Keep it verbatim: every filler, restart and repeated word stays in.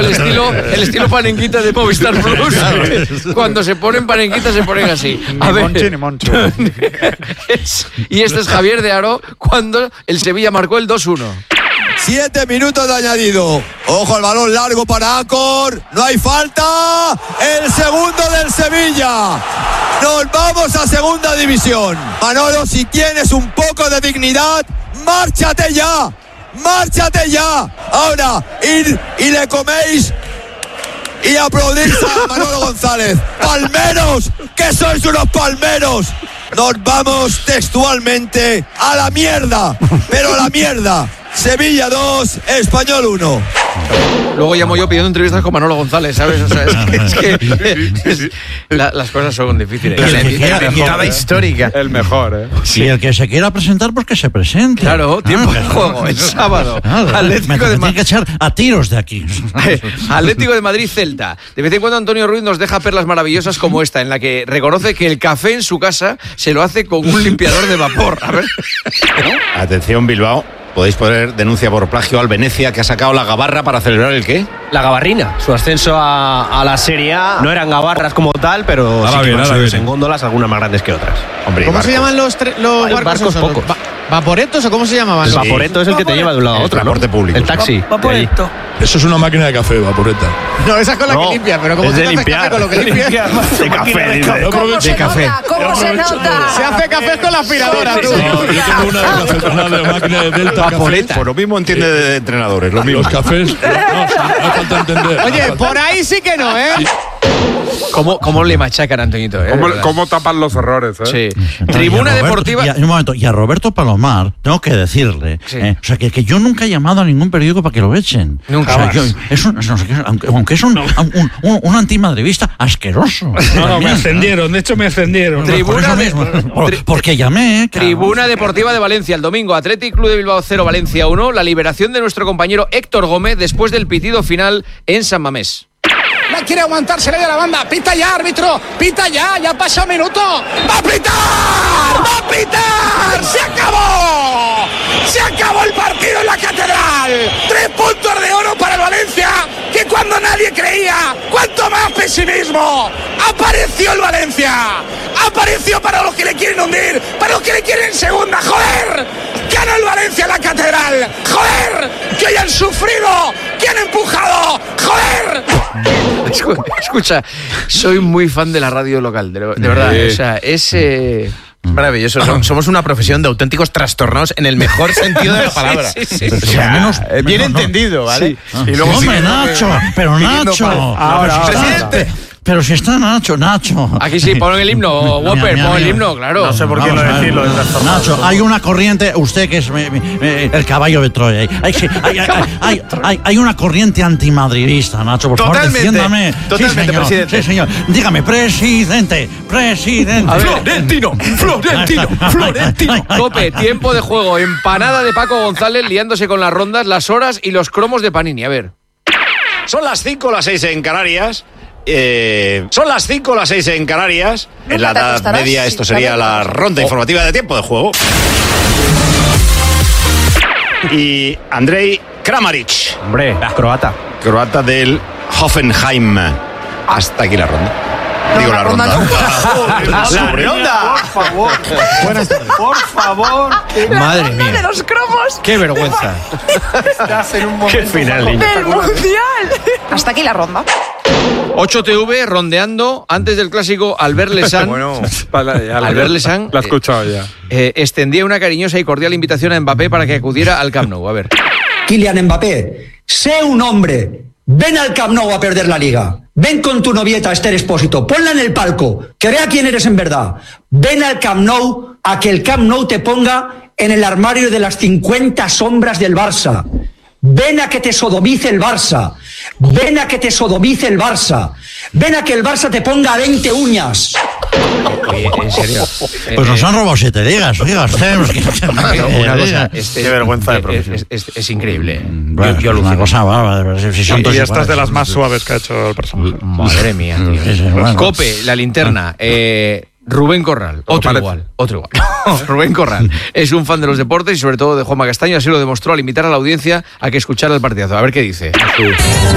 el estilo, el estilo panenquita de Movistar Plus. Cuando se ponen panenquitas se ponen así. A ver. Monchi ni Moncho. Es, y este es Javier de Aro cuando el Sevilla marcó el dos uno. Siete minutos de añadido. Ojo, el balón largo para Acor. No hay falta. El segundo del Sevilla. Nos vamos a segunda división. Manolo, si tienes un poco de dignidad, márchate ya. Márchate ya. Ahora, ir y le coméis y aplaudís a Manolo González. ¡Palmeros! ¡Que sois unos palmeros! Nos vamos textualmente a la mierda. Pero a la mierda. Sevilla dos, Español uno. Luego llamo yo pidiendo entrevistas con Manolo González, ¿sabes? O sea, es que, es que es, la, las cosas son difíciles. Y el que quiera, mirada histórica. El mejor, ¿eh? Sí. Y el que se quiera presentar, pues que se presente. Claro, tiempo de juego, el sábado. Claro, Atlético me, me de tiene que echar a tiros de aquí. Atlético de Madrid, Celta. De vez en cuando Antonio Ruiz nos deja perlas maravillosas como esta, en la que reconoce que el café en su casa se lo hace con un limpiador de vapor. A ver. Atención, Bilbao. Podéis poner denuncia por plagio al Venecia, que ha sacado la gabarra para celebrar el ¿qué? La gabarrina, su ascenso a, a la Serie A. No eran gabarras como tal, pero Ahora sí que bien, van ahora subidos bien. en góndolas, algunas más grandes que otras. Hombre, ¿Cómo barcos. se llaman los, tre- los Hay barcos? barcos esos? pocos. Va- ¿Vaporetos o cómo se llamaban? El Sí. vaporeto es el que te lleva de un lado a El otro, ¿no? transporte público. El taxi. Vaporeto. Eso es una máquina de café, Vaporeta. No, esa es con la No, que limpia, pero como es tú de te haces limpiar. café con lo que limpia. De café, dice. ¿Cómo se café. nota? ¿Cómo se nota? Se hace café con la aspiradora, tú. Yo tengo una cafetería de máquina de Delta Café. Por lo mismo entiende de entrenadores, lo mismo. Los cafés. No, no falta entender. Oye, por ahí sí que no, ¿eh? ¿Cómo, cómo le machacan a Antoñito? Eh? ¿Cómo, ¿Cómo tapan los errores, eh? Sí. Tribuna Y a Roberto- Deportiva. y a- un momento, y a Roberto Palomar, tengo que decirle, Sí. eh, o sea, que, que yo nunca he llamado a ningún periódico para que lo echen. Nunca O sea, más. yo- es un, no sé qué, aunque, aunque es un, un, un, un antimadridista asqueroso. No, no, me También, ascendieron, de hecho me ascendieron. Por Tribuna eso de- mismo, por- tri- porque llamé. claro. Tribuna Deportiva de Valencia el domingo. Athletic Club de Bilbao cero, Valencia uno. La liberación de nuestro compañero Héctor Gómez después del pitido final en San Mamés. No quiere aguantar, se le da la banda. Pita ya, árbitro. Pita ya, ya pasa un minuto. ¡Va a pitar! ¡Va a pitar! ¡Se acabó! ¡Se acabó el partido en la Catedral! Tres puntos de oro para el Valencia, que cuando nadie creía, cuanto más pesimismo, apareció el Valencia. Apareció para los que le quieren hundir, para los que le quieren segunda. ¡Joder! ¡Ganó el Valencia en la Catedral! ¡Joder! ¡Que hoy han sufrido! ¡Que han empujado! ¡Joder! Escucha, soy muy fan de la radio local, de, de verdad. Sí. O sea, es. eh, Mm. Maravilloso. Som- Somos una profesión de auténticos trastornados en el mejor sentido de la palabra. Sí, sí, sí. Pero O sea, menos- eh, bien menos no. entendido, ¿vale? Ah, Y luego hombre, sigue- Nacho, pero pidiendo Nacho. pan. Ahora, Pero si ahora. está- Pe- Pero si está Nacho, Nacho. Aquí sí, pon el himno, Mira, Whopper, mira, pon el mira. himno, claro. No sé por qué Vamos no a ver. decirlo de trastornado. Nacho, hay una corriente, usted que es mi- mi- mi- el caballo de Troya. Hay, hay, sí, hay, hay, hay, hay- hay una corriente antimadridista, Nacho, por favor, Totalmente, defiéndame. totalmente, sí, señor, presidente. Sí, señor. Dígame, presidente, presidente. A ver. Florentino, Florentino, Florentino. Cope, tiempo de juego, empanada de Paco González liándose con las rondas, las horas y los cromos de Panini. A ver. Son las cinco o las seis en Canarias. Eh, son las cinco o las seis en Canarias. En la Nunca te Edad acostarás Media sin esto sería saber la cómo. ronda informativa de tiempo de juego. Y Andrei Kramaric, Hombre, croata. croata del Hoffenheim. Hasta aquí la ronda. Digo la, la ronda. ronda La ronda. Por favor. Por favor. La Madre ronda mía. de los cromos ¡Qué vergüenza! Estás en un momento. Qué final, niño. del mundial. Hasta aquí la ronda. ocho T V rondeando antes del clásico Albert Lesan. Bueno, vale, ya, Albert Lesan, Lo he escuchado ya. eh, extendía una cariñosa y cordial invitación a Mbappé para que acudiera al Camp Nou. A ver. Kylian Mbappé, sé un hombre. Ven al Camp Nou a perder la liga. Ven con tu novieta Esther Expósito. Ponla en el palco. Que vea quién eres en verdad. Ven al Camp Nou a que el Camp Nou te ponga en el armario de las cincuenta sombras del Barça. Ven a que te sodomice el Barça. Ven a que te sodomice el Barça. Ven a que el Barça te ponga veinte uñas. Oye, en serio. Pues nos han robado siete ligas, oiga, usted. Una cosa, este, Qué vergüenza de es, profesión. es, es, es increíble. Bueno, yo yo es una alucino. cosa bárbara. Si son Y todos esta es de iguales. las más suaves que ha hecho el personaje. Madre mía, tío. Sí, sí, bueno. Cope, la linterna. Eh, Rubén Corral, otro parece. igual, otro igual. Rubén Corral es un fan de los deportes y sobre todo de Juanma Castaño, así lo demostró al invitar a la audiencia a que escuchara el partidazo. A ver qué dice.